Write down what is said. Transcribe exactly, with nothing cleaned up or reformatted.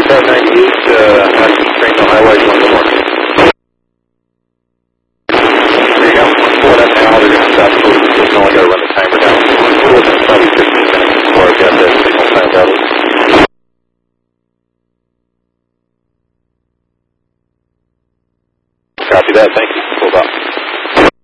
five ninety-eight, uh, not keep train on highway one in the morning. There you go. Pull it up now, they're going to stop the signal. I got to run the timer down. Pull it up probably fifteen minutes before I get that signal timed out. Copy that, thank you. Hold on.